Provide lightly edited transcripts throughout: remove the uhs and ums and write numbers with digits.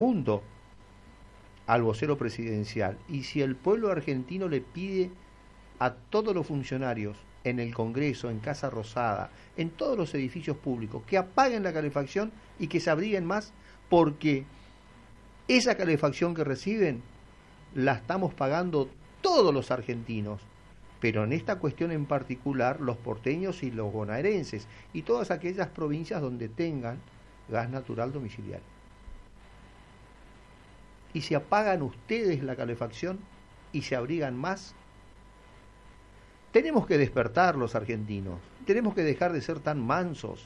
junto al vocero presidencial. Y si el pueblo argentino le pide a todos los funcionarios en el Congreso, en Casa Rosada, en todos los edificios públicos, que apaguen la calefacción y que se abriguen más, porque esa calefacción que reciben la estamos pagando todos los argentinos, pero en esta cuestión en particular los porteños y los bonaerenses y todas aquellas provincias donde tengan gas natural domiciliario. Y si apagan ustedes la calefacción y se abrigan más, tenemos que despertar los argentinos, tenemos que dejar de ser tan mansos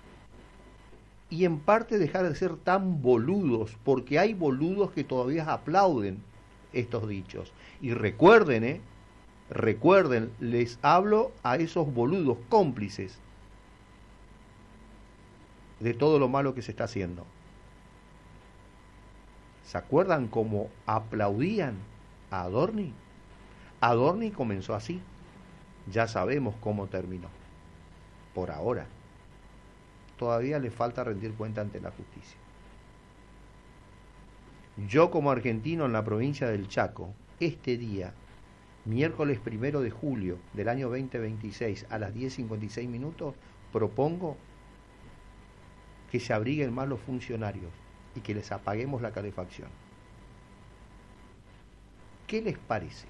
y en parte dejar de ser tan boludos, porque hay boludos que todavía aplauden estos dichos. Y recuerden, les hablo a esos boludos cómplices de todo lo malo que se está haciendo. ¿Se acuerdan cómo aplaudían a Adorni? Adorni comenzó así. Ya sabemos cómo terminó. Por ahora. Todavía le falta rendir cuenta ante la justicia. Yo como argentino en la provincia del Chaco, este día, miércoles 1 de julio del año 2026 a las 10:56 minutos, propongo que se abriguen más los funcionarios y que les apaguemos la calefacción. ¿Qué les parece?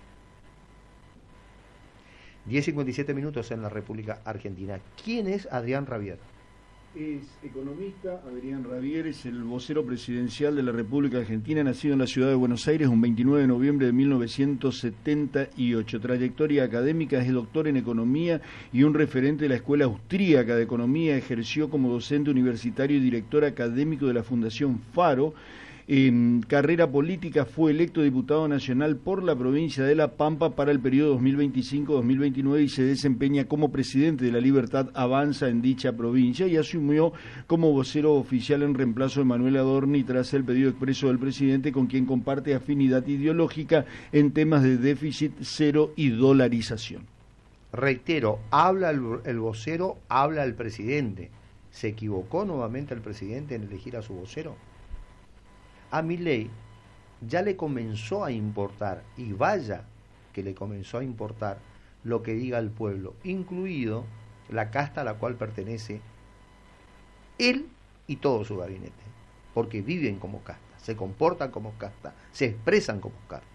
10:57 minutos en la República Argentina. ¿Quién es Adrián Rabier? Es economista. Adrián Rabier es el vocero presidencial de la República Argentina, nacido en la ciudad de Buenos Aires un 29 de noviembre de 1978. Trayectoria académica: es doctor en economía y un referente de la Escuela Austríaca de Economía. Ejerció como docente universitario y director académico de la Fundación Faro. En carrera política fue electo diputado nacional por la provincia de La Pampa para el periodo 2025-2029 y se desempeña como presidente de La Libertad Avanza en dicha provincia, y asumió como vocero oficial en reemplazo de Manuel Adorni tras el pedido expreso del presidente, con quien comparte afinidad ideológica en temas de déficit cero y dolarización. Reitero, habla el vocero, habla el presidente. ¿Se equivocó nuevamente el presidente en elegir a su vocero? A Milei ya le comenzó a importar, y vaya que le comenzó a importar, lo que diga el pueblo, incluido la casta a la cual pertenece él y todo su gabinete, porque viven como casta, se comportan como casta, se expresan como casta.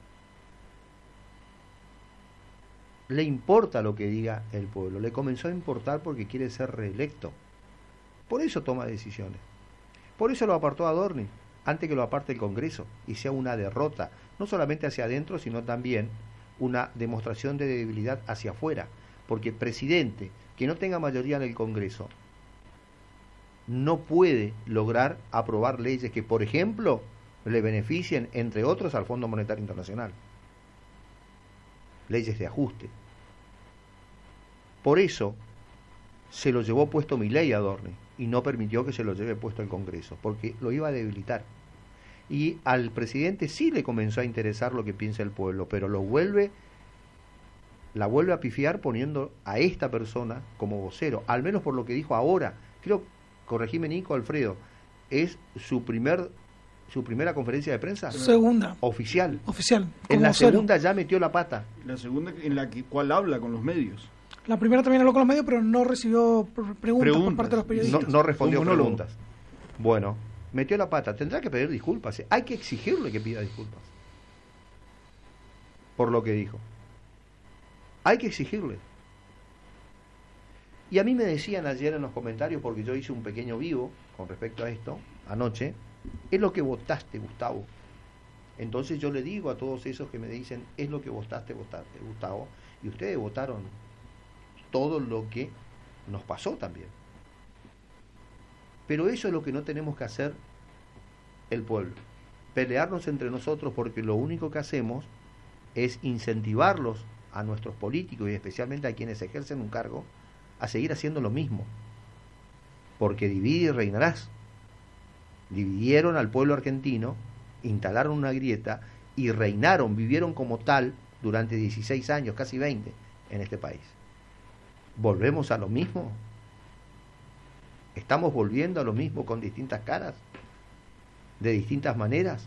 Le importa lo que diga el pueblo, le comenzó a importar porque quiere ser reelecto, por eso toma decisiones, por eso lo apartó a Adorni, antes que lo aparte el Congreso y sea una derrota, no solamente hacia adentro, sino también una demostración de debilidad hacia afuera, porque el presidente que no tenga mayoría en el Congreso no puede lograr aprobar leyes que, por ejemplo, le beneficien, entre otros, al Fondo Monetario Internacional. Leyes de ajuste. Por eso se lo llevó puesto Milei a Adorni y no permitió que se lo lleve puesto el Congreso, porque lo iba a debilitar. Y al presidente sí le comenzó a interesar lo que piensa el pueblo, pero la vuelve a pifiar poniendo a esta persona como vocero, al menos por lo que dijo ahora. Creo, corregime Nico, Alfredo, es su primera conferencia de prensa. Segunda. Oficial. En la vocero. segunda ya metió la pata. La segunda en la cual habla con los medios. La primera también habló con los medios, pero no recibió preguntas por parte de los periodistas. No respondió preguntas. Bueno, metió la pata. Tendrá que pedir disculpas. Hay que exigirle que pida disculpas por lo que dijo. Hay que exigirle. Y a mí me decían ayer en los comentarios, porque yo hice un pequeño vivo con respecto a esto, anoche, es lo que votaste, Gustavo. Entonces yo le digo a todos esos que me dicen, es lo que votaste, Gustavo, y ustedes votaron todo lo que nos pasó también. Pero eso es lo que no tenemos que hacer el pueblo, pelearnos entre nosotros, porque lo único que hacemos es incentivarlos a nuestros políticos y especialmente a quienes ejercen un cargo a seguir haciendo lo mismo, porque divide y reinarás. Dividieron al pueblo argentino, instalaron una grieta y reinaron, vivieron como tal durante 16 años, casi 20 en este país. ¿Volvemos a lo mismo? ¿Estamos volviendo a lo mismo con distintas caras? de distintas maneras,